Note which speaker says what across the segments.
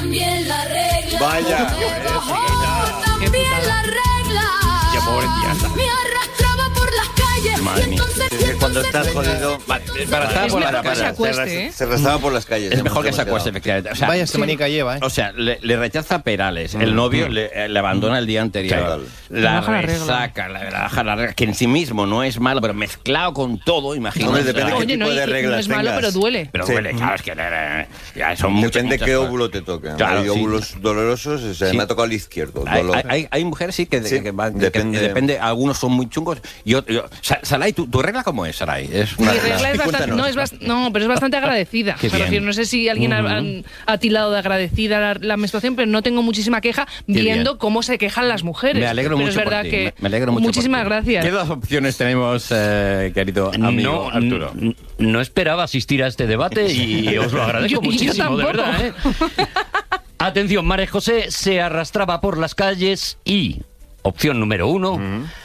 Speaker 1: también la regla.
Speaker 2: Vaya.
Speaker 1: También la regla.
Speaker 3: Qué pobre tía.
Speaker 1: Me arrastraba por las calles.
Speaker 3: Madre mía.
Speaker 2: Es que cuando estás jodido...
Speaker 4: Es mejor que se acueste, ¿eh?
Speaker 2: Se arrastraba por las calles.
Speaker 3: Es mejor que se acueste, efectivamente. O sea,
Speaker 5: Vaya semanica lleva, ¿eh?
Speaker 3: O sea, le rechaza Perales, el novio le abandona el día anterior, la
Speaker 4: baja la regla.
Speaker 3: resaca, la baja la regla, que en sí mismo no es malo, pero mezclado con todo, imagínate.
Speaker 2: Hombre, depende de qué
Speaker 4: Oye,
Speaker 2: tipo
Speaker 4: no,
Speaker 2: de
Speaker 4: no
Speaker 2: reglas
Speaker 4: es malo,
Speaker 2: tengas.
Speaker 4: pero duele.
Speaker 3: Pero
Speaker 2: Sí.
Speaker 3: duele, claro, es que ya son muchas.
Speaker 2: Depende
Speaker 3: muchas
Speaker 2: qué
Speaker 3: cosas.
Speaker 2: óvulo te toque.
Speaker 3: Claro,
Speaker 2: Hay
Speaker 3: sí.
Speaker 2: óvulos dolorosos, o sea,
Speaker 3: Sí.
Speaker 2: me ha tocado el izquierdo.
Speaker 3: Hay,
Speaker 2: dolor.
Speaker 3: hay mujeres sí que
Speaker 2: Depende.
Speaker 3: depende, algunos son muy chungos. Saray, ¿tu regla cómo es, Saray? Es
Speaker 4: Mi
Speaker 3: una
Speaker 4: regla es bastante,
Speaker 2: Cuéntanos.
Speaker 4: pero es bastante agradecida.
Speaker 3: Qué
Speaker 4: Me
Speaker 3: bien.
Speaker 4: refiero, no sé si alguien ha tildado de agradecida la menstruación, pero no tengo muchísima queja viendo
Speaker 3: bien.
Speaker 4: cómo se quejan las mujeres.
Speaker 3: Me alegro
Speaker 4: pero
Speaker 3: mucho
Speaker 4: es verdad
Speaker 3: por ti,
Speaker 4: que
Speaker 3: me alegro mucho
Speaker 4: muchísimas
Speaker 3: por ti.
Speaker 4: gracias.
Speaker 3: ¿Qué dos opciones tenemos, querido amigo Arturo?
Speaker 5: No esperaba asistir a este debate y os lo agradezco
Speaker 4: Yo
Speaker 5: muchísimo, de
Speaker 4: tampoco.
Speaker 5: verdad, ¿eh? Atención, María José se arrastraba por las calles y, opción número 1,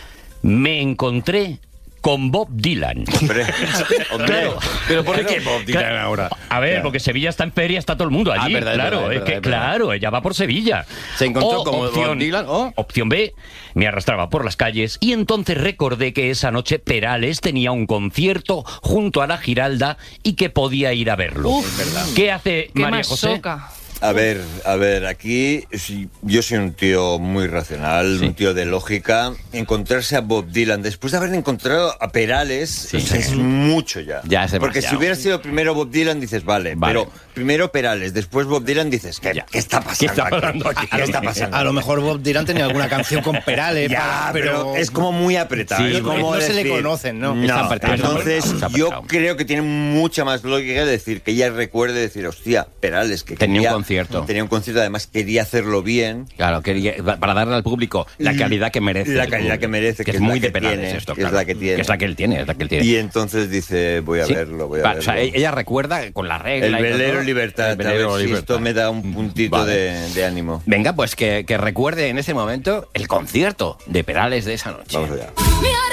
Speaker 5: me encontré con Bob Dylan.
Speaker 2: Hombre,
Speaker 5: Claro.
Speaker 3: ¿Pero por qué Bob Dylan
Speaker 5: Claro.
Speaker 3: ahora?
Speaker 5: A ver, porque Sevilla está en feria, está todo el mundo allí.
Speaker 3: verdad, es
Speaker 5: claro,
Speaker 3: verdad, es
Speaker 5: es que
Speaker 3: verdad, es verdad.
Speaker 5: claro, ella va por Sevilla.
Speaker 3: Se encontró
Speaker 5: O
Speaker 3: con Bob Dylan, o...
Speaker 5: Opción B, me arrastraba por las calles y entonces recordé que esa noche Perales tenía un concierto junto a la Giralda y que podía ir a verlo. ¿Qué hace
Speaker 4: Qué
Speaker 5: María
Speaker 4: más
Speaker 5: José?
Speaker 4: soca.
Speaker 2: a ver, aquí yo soy un tío muy racional, un tío de lógica. Encontrarse a Bob Dylan después de haber encontrado a Perales es mucho ya.
Speaker 3: Ya es
Speaker 2: porque
Speaker 3: demasiado.
Speaker 2: si hubiera sido primero Bob Dylan dices, vale, pero primero Perales, después Bob Dylan dices, ¿qué está pasando?
Speaker 3: ¿Qué está pasando aquí?
Speaker 2: ¿Qué está pasando?
Speaker 5: A lo mejor Bob Dylan tenía alguna canción con Perales,
Speaker 2: Ya, pero es como muy apretado.
Speaker 5: Sí,
Speaker 2: es como
Speaker 5: no se le
Speaker 2: decir-
Speaker 5: conocen, ¿no?
Speaker 2: No,
Speaker 5: Está apretado,
Speaker 2: entonces
Speaker 5: está
Speaker 2: yo
Speaker 5: apretado.
Speaker 2: creo que tiene mucha más lógica decir que ella recuerde decir, hostia, Perales, que
Speaker 3: Tenía un
Speaker 2: quería-
Speaker 3: concierto.
Speaker 2: Tenía un concierto, además quería hacerlo bien.
Speaker 3: Claro, para darle al público la calidad que merece.
Speaker 2: La
Speaker 3: el
Speaker 2: calidad
Speaker 3: público.
Speaker 2: que merece,
Speaker 3: que
Speaker 2: que
Speaker 3: es
Speaker 2: es
Speaker 3: muy
Speaker 2: la
Speaker 3: de
Speaker 2: que
Speaker 3: Perales
Speaker 2: tiene,
Speaker 3: esto,
Speaker 2: que es
Speaker 3: claro.
Speaker 2: la que tiene.
Speaker 3: Que es la que él tiene, es la que él tiene.
Speaker 2: Y entonces dice, voy a
Speaker 3: Sí.
Speaker 2: verlo, voy a
Speaker 3: Claro,
Speaker 2: verlo.
Speaker 3: o sea, ella recuerda con la regla.
Speaker 2: El
Speaker 3: y todo.
Speaker 2: velero libertad,
Speaker 3: El velero
Speaker 2: a ver si
Speaker 3: libertad.
Speaker 2: esto me da un puntito
Speaker 3: Vale.
Speaker 2: de ánimo.
Speaker 3: Venga, pues que recuerde en ese momento el concierto de Perales de esa noche.
Speaker 2: Vamos allá.
Speaker 1: Me